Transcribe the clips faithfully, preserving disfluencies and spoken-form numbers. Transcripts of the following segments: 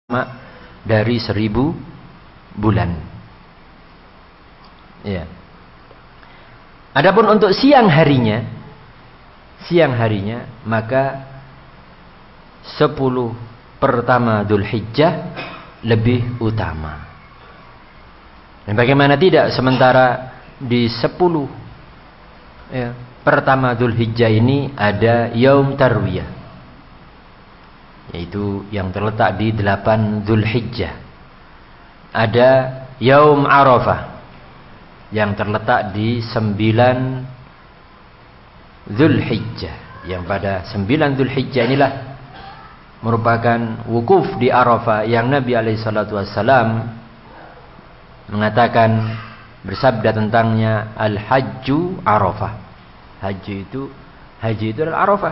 dari seribu bulan. Ya. Adapun untuk siang harinya, siang harinya maka sepuluh pertama Dzulhijjah lebih utama. Dan bagaimana tidak, sementara di sepuluh ya, pertama Dzulhijjah ini ada Yaum Tarwiyah, yaitu yang terletak di delapan Dzulhijjah. Ada Yaum Arafah yang terletak di sembilan Dzulhijjah, yang pada sembilan Dzulhijjah inilah merupakan wukuf di Arafah yang Nabi alaihi salatu wassalam mengatakan, bersabda tentangnya, al-hajju Arafah. Haji itu haji itu adalah Arafah.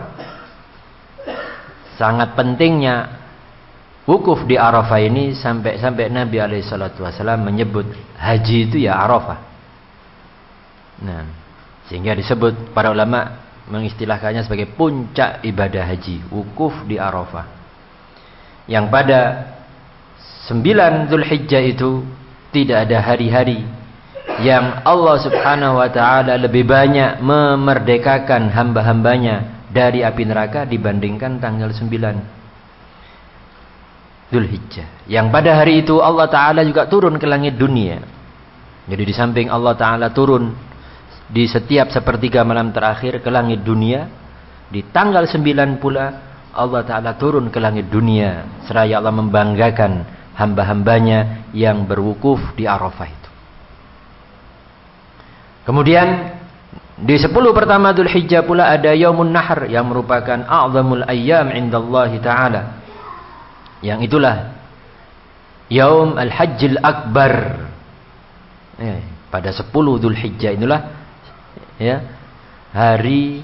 Sangat pentingnya wukuf di Arafah ini sampai-sampai Nabi alaihi salatu wasallam menyebut haji itu ya Arafah. Nah, sehingga disebut para ulama mengistilahkannya sebagai puncak ibadah haji, wukuf di Arafah. Yang pada sembilan Dzulhijjah itu tidak ada hari-hari yang Allah Subhanahu wa taala lebih banyak memerdekakan hamba-hambanya dari api neraka dibandingkan tanggal sembilan Dzulhijjah. Yang pada hari itu Allah Ta'ala juga turun ke langit dunia. Jadi di samping Allah Ta'ala turun di setiap sepertiga malam terakhir ke langit dunia, di tanggal sembilan pula Allah Ta'ala turun ke langit dunia, seraya Allah membanggakan hamba-hambanya yang berwukuf di Arafah itu. Kemudian di sepuluh pertama Dzulhijjah pula ada Yaumun Nahr yang merupakan a'zamul ayyam indallahi ta'ala. Yang itulah Yaum Al-Hajjil Akbar. Ya, pada sepuluh Dzulhijjah inilah ya hari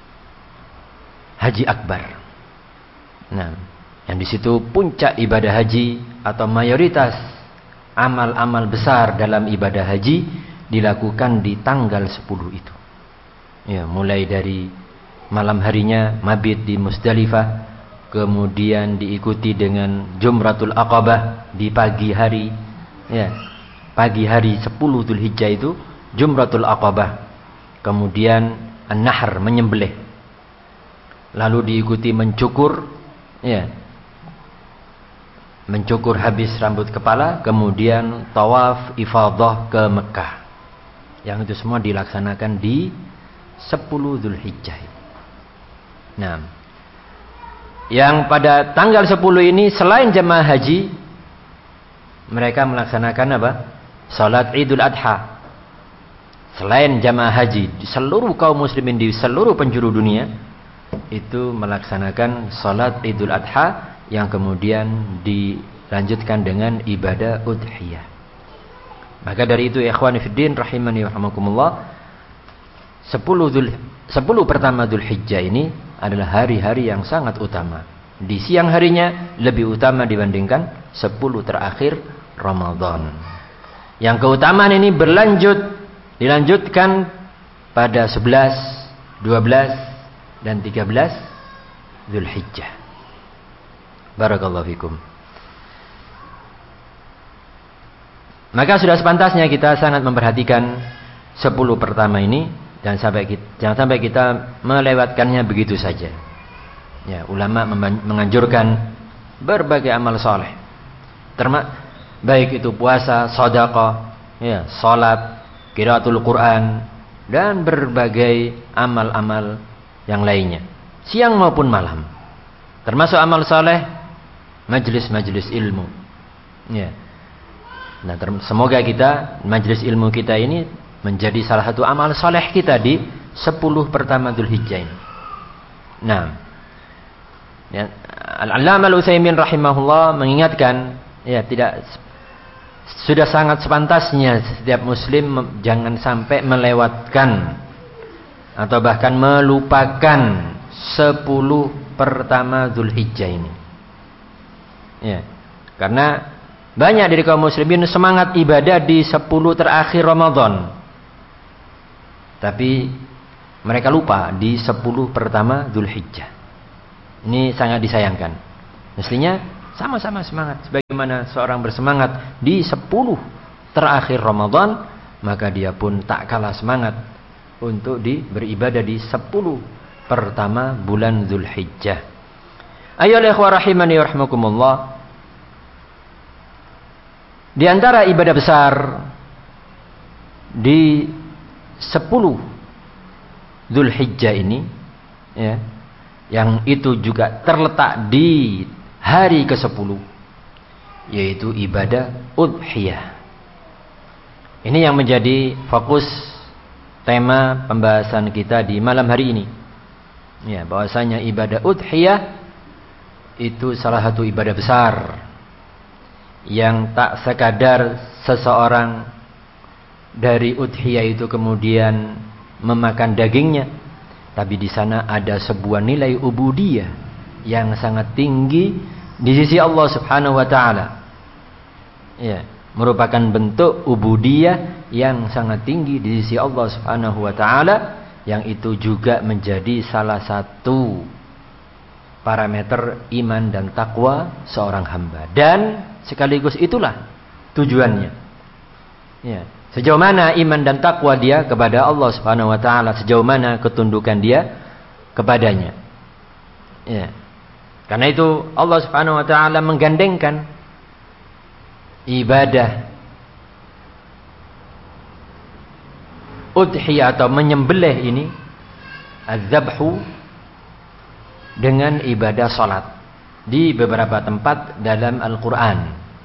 Haji Akbar. Nah, yang di situ puncak ibadah haji atau mayoritas amal-amal besar dalam ibadah haji dilakukan di tanggal sepuluh itu. Ya, mulai dari malam harinya mabit di Musdalifah, kemudian diikuti dengan Jumratul Aqabah di pagi hari. Ya, pagi hari sepuluh Dzulhijjah itu Jumratul Aqabah. Kemudian An-Nahr, menyembelih. Lalu diikuti mencukur, ya. Mencukur habis rambut kepala, kemudian tawaf ifadah ke Mekah. Yang itu semua dilaksanakan di sepuluh Dzulhijjah. Nah, yang pada tanggal sepuluh ini selain jemaah haji, mereka melaksanakan apa? Salat Idul Adha. Selain jemaah haji, di seluruh kaum muslimin di seluruh penjuru dunia itu melaksanakan salat Idul Adha yang kemudian dilanjutkan dengan ibadah udhiyah. Maka dari itu ikhwani fiddin rahimani wa rahmakumullah, sepuluh pertama Dzulhijjah ini adalah hari-hari yang sangat utama. Di siang harinya lebih utama dibandingkan sepuluh terakhir Ramadan. Yang keutamaan ini berlanjut, dilanjutkan pada sebelas, dua belas dan tiga belas Dzulhijjah. Barakallahu fikum. Maka sudah sepantasnya kita sangat memperhatikan sepuluh pertama ini, dan sampai kita, jangan sampai kita melewatkannya begitu saja. Ya, ulama menganjurkan berbagai amal soleh, termasuk baik itu puasa, sedekah, ya, salat, qiraatul Quran, dan berbagai amal-amal yang lainnya, siang maupun malam. Termasuk amal soleh, majelis-majelis ilmu. Ya. Nah, semoga kita, majelis ilmu kita ini menjadi salah satu amal soleh kita di sepuluh pertama Dzulhijjah ini. Nah, ya, Al-Allamah Al-Utsaimin rahimahullah mengingatkan, ya, tidak, sudah sangat sepantasnya setiap muslim jangan sampai melewatkan atau bahkan melupakan sepuluh pertama Dzulhijjah ini. Ya, karena banyak dari kaum muslimin semangat ibadah di sepuluh terakhir Ramadan, tapi mereka lupa di sepuluh pertama Dzulhijjah. Ini sangat disayangkan. Mestinya sama-sama semangat. Sebagaimana seorang bersemangat di sepuluh terakhir Ramadan, maka dia pun tak kalah semangat untuk di, beribadah di sepuluh pertama bulan Dzulhijjah. Ayolah ikhwah rahimani rahmakumullah. Di antara ibadah besar di sepuluh Dzulhijjah ini, ya, yang itu juga terletak di hari kesepuluh, yaitu ibadah udhiyah. Ini yang menjadi fokus tema pembahasan kita di malam hari ini. Ya, bahwasanya ibadah udhiyah itu salah satu ibadah besar yang tak sekadar seseorang dari udhiyah itu kemudian memakan dagingnya, tapi di sana ada sebuah nilai ubudiyah yang sangat tinggi di sisi Allah Subhanahu wa taala. Ya, merupakan bentuk ubudiyah yang sangat tinggi di sisi Allah Subhanahu wa taala, yang itu juga menjadi salah satu parameter iman dan takwa seorang hamba, dan sekaligus itulah tujuannya. Ya, sejauh mana iman dan takwa dia kepada Allah Subhanahu wa taala, sejauh mana ketundukan dia kepadanya. Ya. Karena itu Allah Subhanahu wa taala menggandengkan ibadah udhiyah atau menyembelih ini, az-zabhu, dengan ibadah salat di beberapa tempat dalam Al-Quran.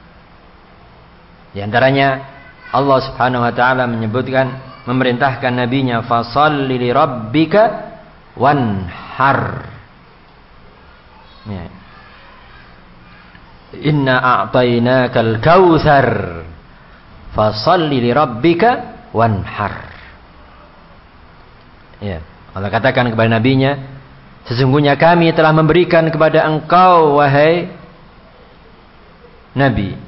Di antaranya Allah Subhanahu wa taala menyebutkan, memerintahkan nabinya, fasalli li rabbika wanhar. Ya. Inna a'tainakal kautsar fasalli li rabbika wanhar. Ya, Allah katakan kepada nabinya, sesungguhnya kami telah memberikan kepada engkau wahai Nabi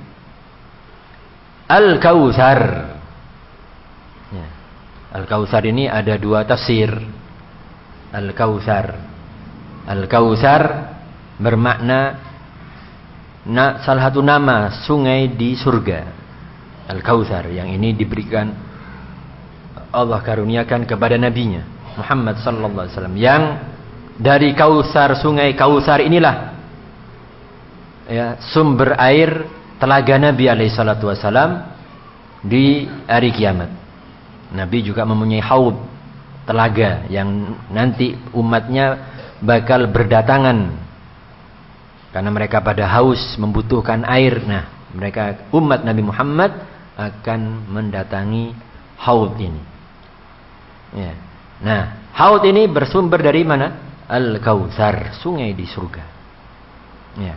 Al-Kautsar. Ya. Al-Kautsar ini ada dua tafsir. Al-Kautsar, Al-Kautsar bermakna na, salah satu nama sungai di surga. Al-Kautsar yang ini diberikan, Allah karuniakan kepada nabinya Muhammad sallallahu alaihi wasallam, yang dari Kautsar, sungai Kautsar inilah ya, sumber air telaga Nabi alaihi salatu wasallam di hari kiamat. Nabi juga mempunyai haud, telaga yang nanti umatnya bakal berdatangan karena mereka pada haus membutuhkan air. Nah, mereka umat Nabi Muhammad akan mendatangi haud ini. Ya. Nah, haud ini bersumber dari mana? Al-Kautsar, sungai di surga. Ya.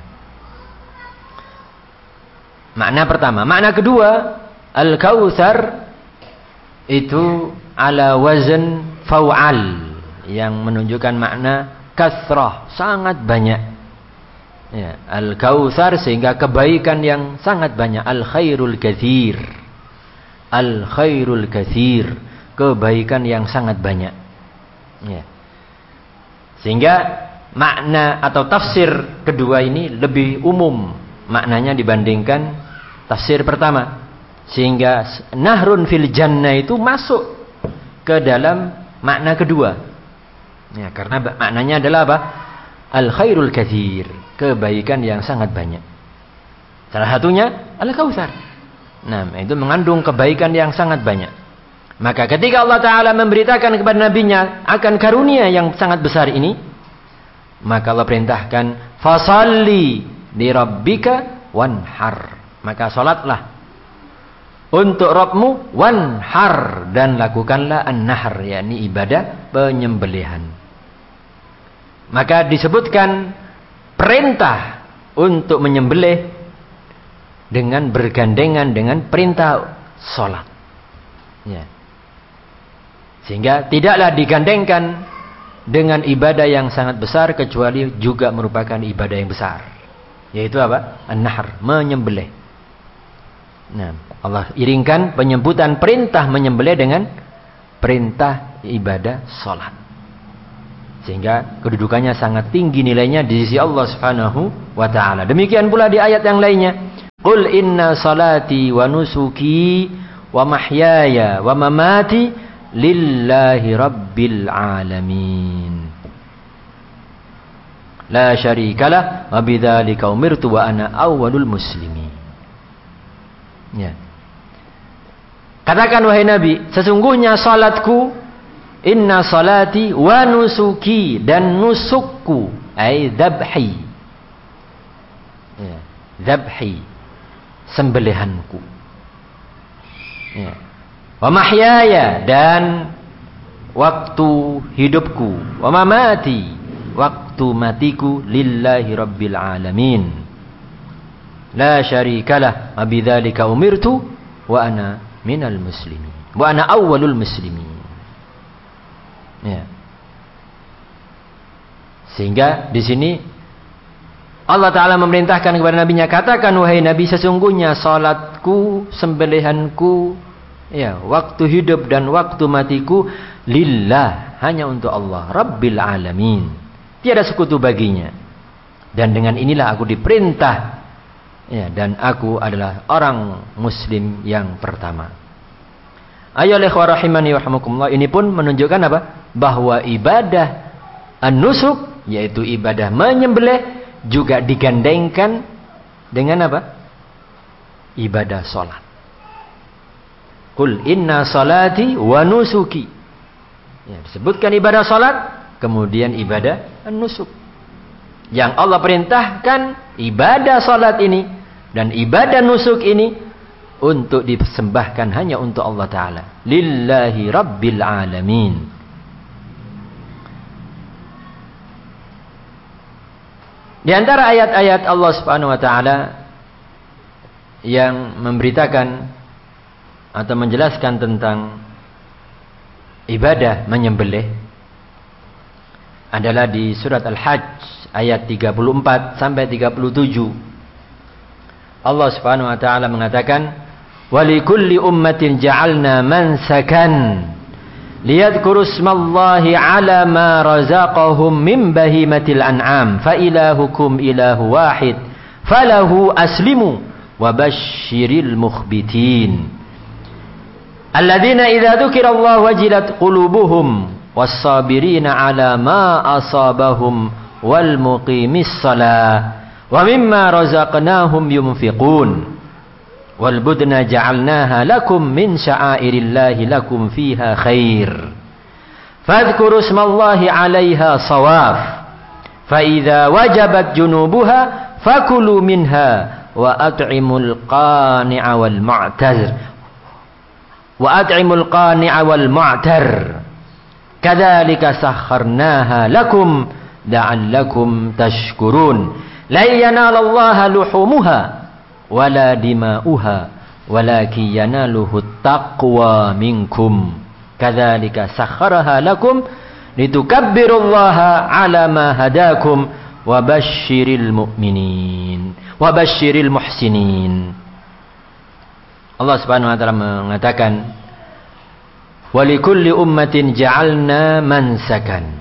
Makna pertama. Makna kedua, Al-Kautsar itu ala wazn fa'al, yang menunjukkan makna kasrah, sangat banyak. Ya, Al-Kautsar sehingga kebaikan yang sangat banyak. Al-khairul katsir. Al-khairul katsir, kebaikan yang sangat banyak. Ya. Sehingga makna atau tafsir kedua ini lebih umum maknanya dibandingkan tafsir pertama. Sehingga nahrun fil jannah itu masuk ke dalam makna kedua. Ya, karena maknanya adalah apa? Al-khairul katsir, kebaikan yang sangat banyak. Salah satunya Al-Kautsar. Nah, itu mengandung kebaikan yang sangat banyak. Maka ketika Allah Ta'ala memberitakan kepada nabinya akan karunia yang sangat besar ini, maka Allah perintahkan, fasalli li rabbika wanhar. Maka salatlah untuk Rabbmu, wanhar, dan lakukanlah an-nahr, yakni ibadah penyembelihan. Maka disebutkan perintah untuk menyembelih dengan bergandengan dengan perintah salat. Ya. Sehingga tidaklah digandengkan dengan ibadah yang sangat besar kecuali juga merupakan ibadah yang besar. Yaitu apa? An-nahr, menyembelih. Nah, Allah iringkan penyebutan perintah menyembelih dengan perintah ibadah salat. Sehingga kedudukannya sangat tinggi nilainya di sisi Allah Subhanahu wa taala. Demikian pula di ayat yang lainnya, qul inna salati wa nusuki wa mahyaya wa mamati lillahi rabbil alamin. La syarikalah wa bidzalika umirtu wa ana awwalul muslimin. Ya. Katakan wahai Nabi, sesungguhnya salatku, inna salati wa nusuki, dan nusukku, ay dzabhi. Ya, dzabhi, sembelihanku. Ya. Wa mahyaya, dan waktu hidupku, wa mamati, waktu matiku, lillahi rabbil alamin. La syarikalah wa bidzalika umirtu wa ana minal muslimin wa ana awwalul muslimin. Ya. Sehingga di sini Allah Ta'ala memerintahkan kepada Nabi-Nya, katakan wahai Nabi, sesungguhnya salatku, sembelihanku, ya, waktu hidup dan waktu matiku, lillah, hanya untuk Allah, rabbil alamin, tiada sekutu baginya. Dan dengan inilah aku diperintah, ya, dan aku adalah orang muslim yang pertama. Ayo ikhwah rahimani wa rahmakumullah, ini pun menunjukkan apa? Bahwa ibadah an-nusuk, yaitu ibadah menyembelih, juga digandengkan dengan apa? Ibadah salat. Qul inna salati wa nusuki. Ya, disebutkan ibadah salat, kemudian ibadah an-nusuk. Yang Allah perintahkan ibadah salat ini dan ibadah nusuk ini untuk disembahkan hanya untuk Allah Ta'ala. Lillahi rabbil alamin. Di antara ayat-ayat Allah Subhanahu wa taala yang memberitakan atau menjelaskan tentang ibadah menyembelih adalah di surat Al-Hajj ayat tiga puluh empat sampai tiga puluh tujuh. Allah Subhanahu wa taala mengatakan, "Wa likulli ummatin ja'alna mansakan liyadhkuru ismallahi 'ala ma razaqahum min bahimatil an'am fa ilahukum ilahu wahid falahu aslimu wa basyiril mukhbitin alladzina idza dzukirallahu wajilat qulubuhum was-sabirina 'ala ma asabahum wal muqimis shalah wa mimma razaqnahum yunfiqun wal budna ja'alnaha lakum min sya'airillahi lakum fiha khair fadhkuru ismallahi 'alaiha shawaf fa idza wajabat junubuha fakulu minha wa at'imul qani'a wal mu'tar wa at'imul qani'a wal mu'tar kadzalika sakharnaha lakum la'allakum tashkurun la yanalallaha luhumuha wala dima'uha walakin yanaluhu taqwa minkum kadzalika sakhkharaha lakum litukabbirullaha ala ma hadakum wa basyiril mu'minin wa basyiril muhsinin. Allah Subhanahu wa taala mengatakan, wa likulli ummatin ja'alna mansakan,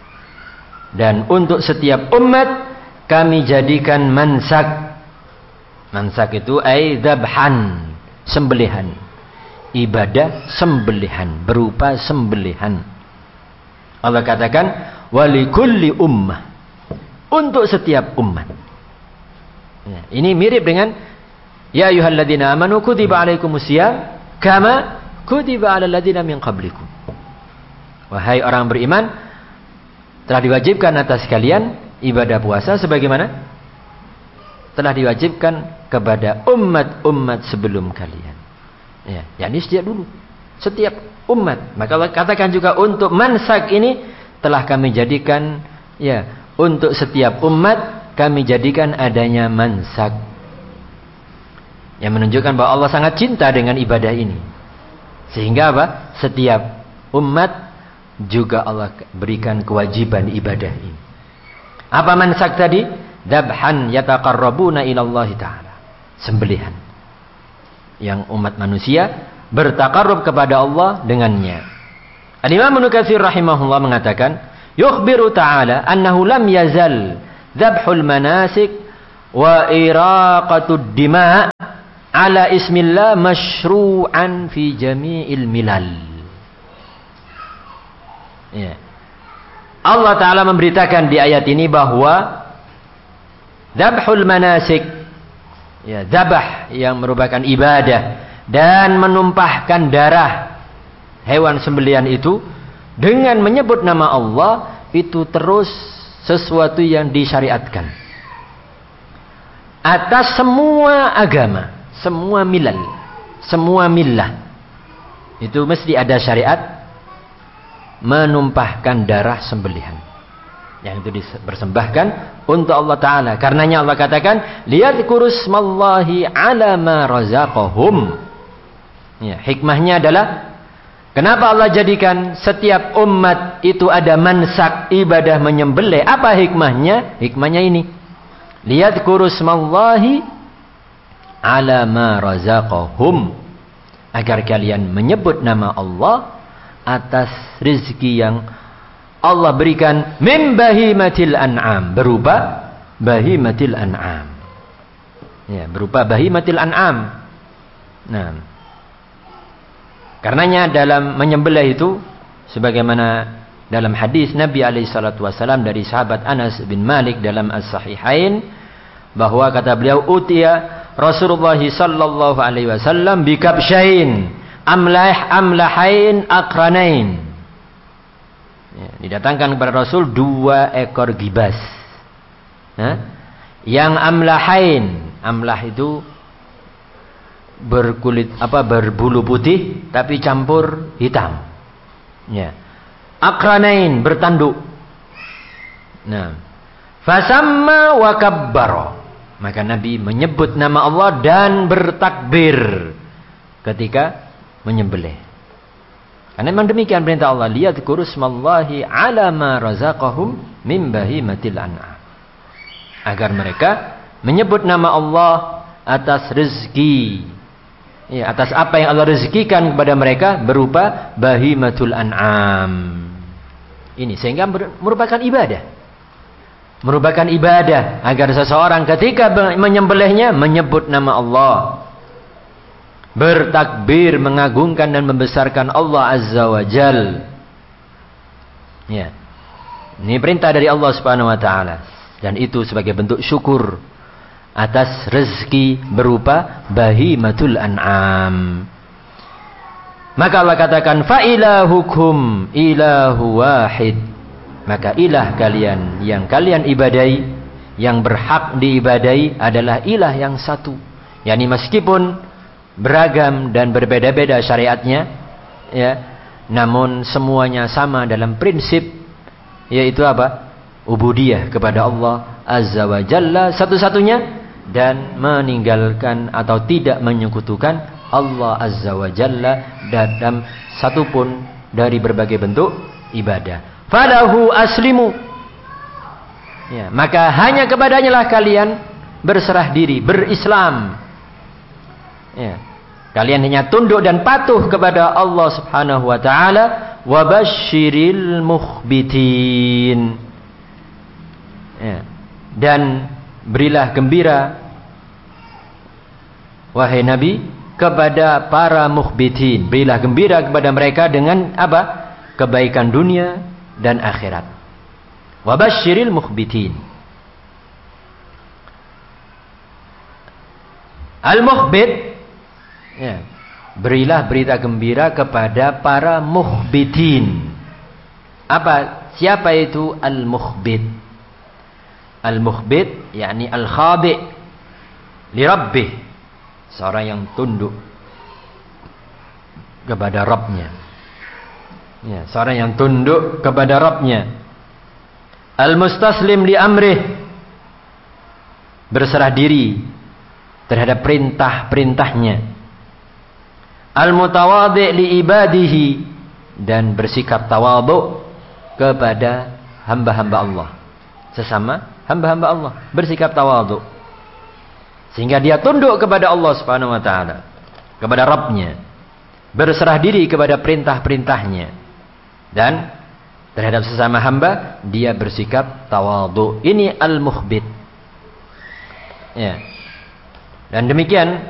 dan untuk setiap umat kami jadikan mansak. Mansak itu ay dzabhan, sembelihan. Ibadah sembelihan, berupa sembelihan. Allah katakan walikulli ummah, untuk setiap umat. Ya, ini mirip dengan ya ayyuhalladzina amanu kutiba alaikumusiyam kama kutiba alal ladzina min qablikum. Wahai orang beriman, telah diwajibkan atas kalian ibadah puasa sebagaimana telah diwajibkan kepada umat-umat sebelum kalian. Ya, yakni sejak dulu, setiap umat. Maka Allah katakan juga untuk mansak ini telah kami jadikan, ya, untuk setiap umat kami jadikan adanya mansak. Yang menunjukkan bahwa Allah sangat cinta dengan ibadah ini. Sehingga apa? Setiap umat juga Allah berikan kewajiban ibadah ini. Apa mansak tadi? Dabhan yataqarrabuna ilallahi ta'ala, sembelihan yang umat manusia bertakarrub kepada Allah dengannya. Al-Imam Ibnu Katsir rahimahullah mengatakan, yukhbiru ta'ala annahu lam yazal dzabhul manasik wa iraqatud dima' ala ismillah masyru'an fi jami'il milal. Ya. Allah Ta'ala memberitakan di ayat ini bahwa dzabhul manasik, ya, dzabah yang merupakan ibadah dan menumpahkan darah hewan sembelihan itu dengan menyebut nama Allah, itu terus sesuatu yang disyariatkan atas semua agama, semua milal, semua millah. Itu mesti ada syariat menumpahkan darah sembelihan yang itu dipersembahkan untuk Allah Ta'ala. Karenanya Allah katakan liyadhkuru smallahi ala ma razaqahum. Ya, hikmahnya adalah kenapa Allah jadikan setiap umat itu ada mansak ibadah menyembelih. Apa hikmahnya? Hikmahnya ini, liyadhkuru smallahi ala ma razaqahum, agar kalian menyebut nama Allah atas rezeki yang Allah berikan min bahimatil an'am, berupa bahimatil an'am. Ya, berupa bahimatil an'am. Nah, karenanya dalam menyembelih itu, sebagaimana dalam hadis Nabi alaihi salatu wasallam dari sahabat Anas bin Malik dalam As-Sahihain, bahwa kata beliau, utiya Rasulullah sallallahu alaihi wasallam bikabshain amlah amlahain akranain. Ya, didatangkan kepada Rasul dua ekor gibas. Nah, yang amlahain, amlah itu berkulit apa berbulu putih tapi campur hitam. Ya. Akranain, bertanduk. Nah, fasamma wa kabbara. Maka Nabi menyebut nama Allah dan bertakbir ketika menyembelih. Karena memang demikian perintah Allah, liyadhkuru smallahi ala ma razaqahum min bahimatil an'am. Agar mereka menyebut nama Allah atas rezeki, ya, atas apa yang Allah rezekikan kepada mereka berupa bahimatul an'am. Ini sehingga merupakan ibadah. Merupakan ibadah agar seseorang ketika menyembelihnya menyebut nama Allah, bertakbir, mengagungkan dan membesarkan Allah Azza wa Jal. Ya. Ini perintah dari Allah Subhanahu wa taala, dan itu sebagai bentuk syukur atas rezeki berupa bahimatul an'am. Maka Allah katakan fa ilahukum ilahu wahid. Maka ilah kalian yang kalian ibadai, yang berhak diibadai adalah ilah yang satu. Yani meskipun beragam dan berbeda-beda syariatnya, ya, namun semuanya sama dalam prinsip, yaitu apa? Ubudiyah kepada Allah Azza wa Jalla satu-satunya, dan meninggalkan atau tidak menyekutukan Allah Azza wa Jalla dalam satupun dari berbagai bentuk ibadah. Falahu aslimu. Ya, maka hanya kepadanya lah kalian berserah diri, berislam. Ya. Kalian hanya tunduk dan patuh kepada Allah Subhanahu wa taala. Wa basyiril mukhbitin. Ya. Dan berilah gembira, wahai Nabi, kepada para mukhbitin. Berilah gembira kepada mereka dengan apa? Kebaikan dunia dan akhirat. Wa basyiril mukhbitin. Al-mukhbit, ya, berilah berita gembira kepada para mukhbitin. Apa? Siapa itu al-mukhbit? Al-mukhbit yakni al-khadi' li rabbih, seorang yang tunduk kepada Rabbnya. Ya, seorang yang tunduk kepada Rabbnya. Al-mustaslim li amrih, berserah diri terhadap perintah-perintahnya. Al-mutawadhi' li ibadihi, dan bersikap tawadhu kepada hamba-hamba Allah, sesama hamba-hamba Allah, bersikap tawadhu sehingga dia tunduk kepada Allah Subhanahu wa taala, kepada Rabbnya, berserah diri kepada perintah-perintahnya, dan terhadap sesama hamba, dia bersikap tawadhu. Ini al-mukhbit. Ya. Dan demikian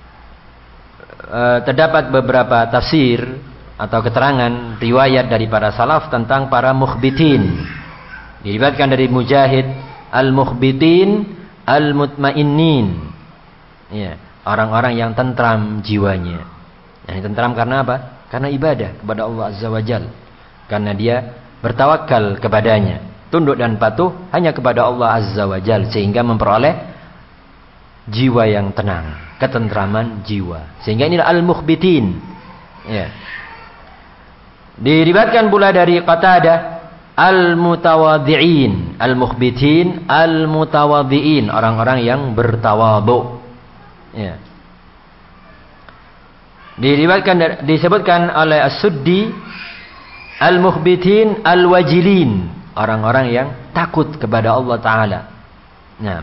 terdapat beberapa tafsir atau keterangan riwayat dari para salaf tentang para mukhbitin. Diriwayatkan dari Mujahid, al-mukhbitin al-mutmainnin. Ya, orang-orang yang tentram jiwanya. Yang tentram karena apa? Karena ibadah kepada Allah Azza wa Jalla. Karena dia bertawakal kepadanya, tunduk dan patuh hanya kepada Allah Azza wa Jalla, sehingga memperoleh jiwa yang tenang, ketentraman jiwa. Sehingga inilah al-mukhbitin. Ya. Diriwayatkan pula dari Qatadah, al-mutawadhi'in, al-mukhbitin, al-mutawadhi'in, orang-orang yang bertawadhu. Ya. Diriwayatkan, disebutkan oleh As-Suddi, al-mukhbitin, al-wajilin, orang-orang yang takut kepada Allah Ta'ala. Nah,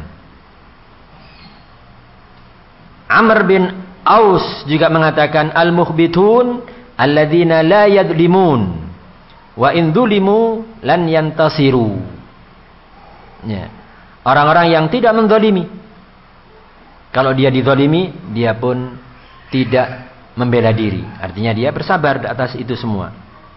Amr bin Aus juga mengatakan, al-mukhbitun alladzina la yadlimun wa in dzulimu lan yantasiru. Ya. Orang-orang yang tidak menzalimi. Kalau dia dizalimi, dia pun tidak membela diri. Artinya dia bersabar atas itu semua.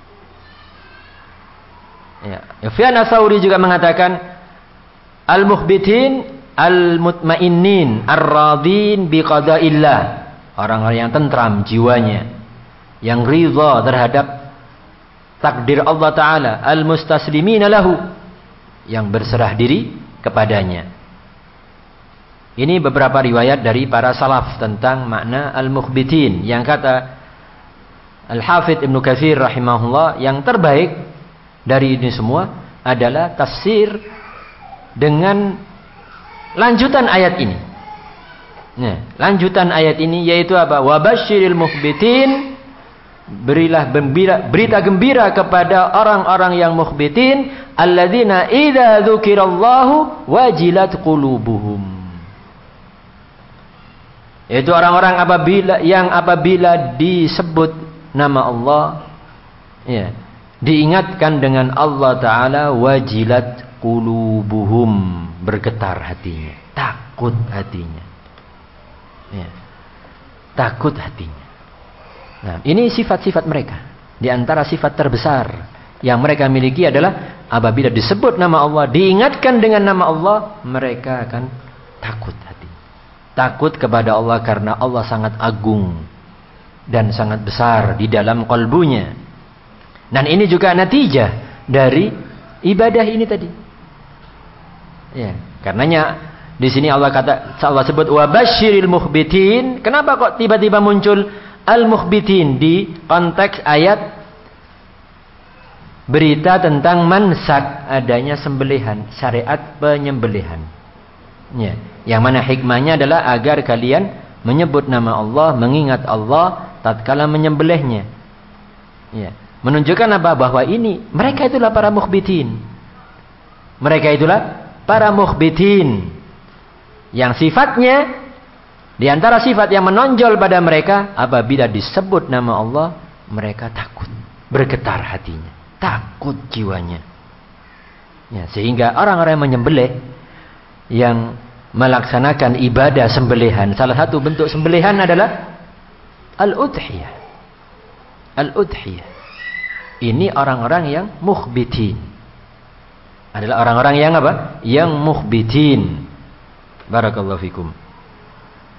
Ya. Sufyan Ats-Tsauri juga mengatakan, al-mukhbitin al-mutmainnin ar-radin biqada'illah, orang-orang yang tentram jiwanya, yang ridha terhadap takdir Allah Ta'ala, al-mustaslimina lahu, yang berserah diri kepadanya. Ini beberapa riwayat dari para salaf tentang makna al-mukhbitin. Yang kata Al-Hafidz Ibnu Katsir rahimahullah, yang terbaik dari ini semua adalah tafsir dengan lanjutan ayat ini. Nah, lanjutan ayat ini yaitu apa? Wabasyiril mukhbitin, berilah gembira, berita gembira kepada orang-orang yang mukhbitin, alladzina idza dzukirallahu wajilat qulubuhum. Yaitu orang-orang apabila yang apabila disebut nama Allah, ya, diingatkan dengan Allah Ta'ala, wajilat qulubuhum, bergetar hatinya, takut hatinya, ya, takut hatinya. Nah, ini sifat-sifat mereka. Di antara sifat terbesar yang mereka miliki adalah apabila disebut nama Allah, diingatkan dengan nama Allah, mereka akan takut hati. Takut kepada Allah karena Allah sangat agung dan sangat besar di dalam kalbunya. Dan ini juga natijah dari ibadah ini tadi. Ya, karenanya di sini Allah kata, Allah sebut wabasyiril mukhbitin. Kenapa kok tiba-tiba muncul al-mukhbitin di konteks ayat berita tentang mansak, adanya sembelihan, syariat penyembelihan. Ya, yang mana hikmahnya adalah agar kalian menyebut nama Allah, mengingat Allah tatkala menyembelihnya. Ya, menunjukkan apa? Bahwa ini mereka itulah para mukhbitin. Mereka itulah para mukhbitin yang sifatnya, di antara sifat yang menonjol pada mereka, apabila disebut nama Allah, mereka takut, bergetar hatinya, takut jiwanya. Ya, sehingga orang-orang yang menyembelih, yang melaksanakan ibadah sembelihan, salah satu bentuk sembelihan adalah al-udhiyah. Al-udhiyah. Ini orang-orang yang mukhbitin. Adalah orang-orang yang apa? Yang mukhbitin. Barakallahu fikum.